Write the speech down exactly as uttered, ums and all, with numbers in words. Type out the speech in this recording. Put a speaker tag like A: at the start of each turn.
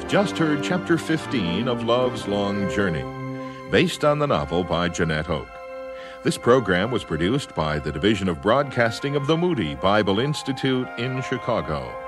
A: just heard Chapter fifteen of Love's Long Journey, based on the novel by Jeanette Hoke. This program was produced by the Division of Broadcasting of the Moody Bible Institute in Chicago.